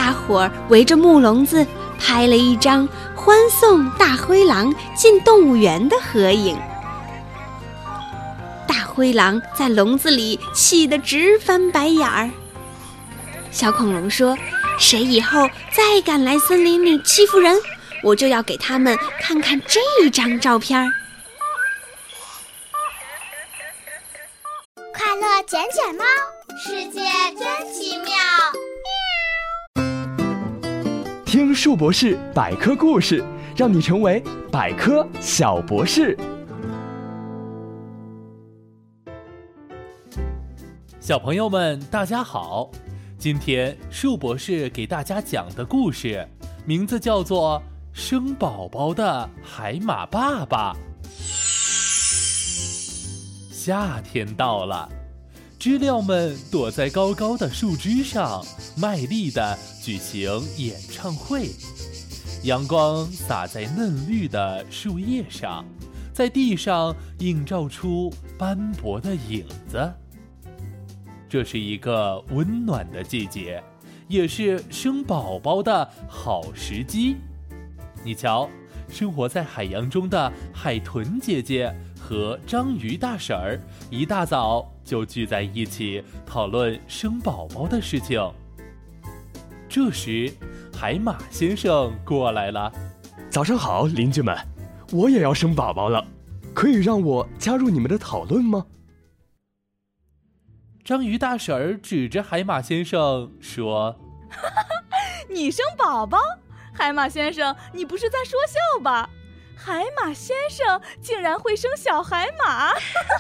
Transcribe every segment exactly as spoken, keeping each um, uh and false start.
大伙儿围着木笼子拍了一张欢送大灰狼进动物园的合影。大灰狼在笼子里气得直翻白眼儿。小恐龙说，谁以后再敢来森林里欺负人，我就要给他们看看这张照片。 快乐捡捡猫，世界真奇妙。 听树博士百科故事，让你成为百科小博士。 小朋友们大家好，今天树博士给大家讲的故事名字叫做生宝宝的海马爸爸。夏天到了，知了们躲在高高的树枝上，卖力地举行演唱会。阳光洒在嫩绿的树叶上，在地上映照出斑驳的影子。这是一个温暖的季节，也是生宝宝的好时机。你瞧，生活在海洋中的海豚姐姐和章鱼大婶儿一大早就聚在一起讨论生宝宝的事情。这时，海马先生过来了。 早上好，邻居们，我也要生宝宝了，可以让我加入你们的讨论吗？ 章鱼大婶儿指着海马先生说： 你生宝宝？海马先生，你不是在说笑吧？海马先生竟然会生小海马？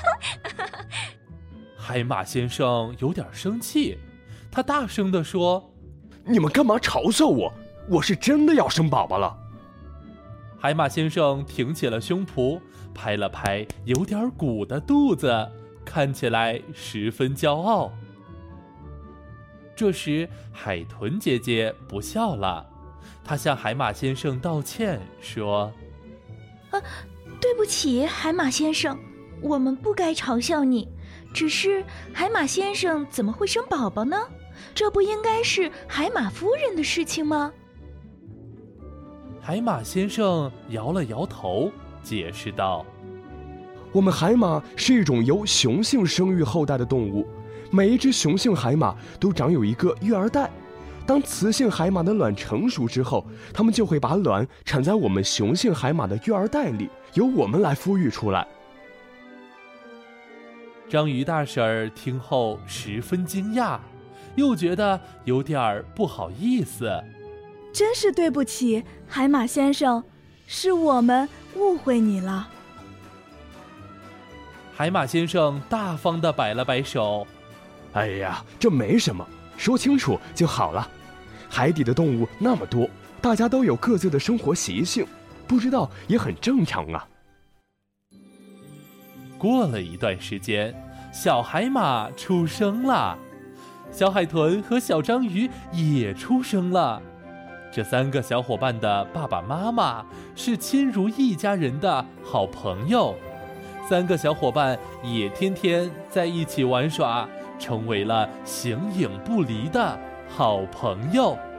海马先生有点生气，他大声地说： 你们干嘛嘲笑我？我是真的要生宝宝了。 海马先生挺起了胸脯，拍了拍有点鼓的肚子，看起来十分骄傲。这时，海豚姐姐不笑了，她向海马先生道歉说： 啊，对不起，海马先生，我们不该嘲笑你。只是海马先生怎么会生宝宝呢？这不应该是海马夫人的事情吗？ 海马先生摇了摇头，解释道： 我们海马是一种由雄性生育后代的动物，每一只雄性海马都长有一个育儿袋。当雌性海马的卵成熟之后，它们就会把卵产在我们雄性海马的育儿袋里，由我们来孵育出来。 章鱼大婶儿听后十分惊讶，又觉得有点不好意思。 真是对不起，海马先生，是我们误会你了。 海马先生大方地摆了摆手： 哎呀，这没什么，说清楚就好了。海底的动物那么多，大家都有各自的生活习性，不知道也很正常啊。 过了一段时间，小海马出生了，小海豚和小章鱼也出生了。这三个小伙伴的爸爸妈妈是亲如一家人的好朋友，三个小伙伴也天天在一起玩耍，成为了形影不离的好朋友。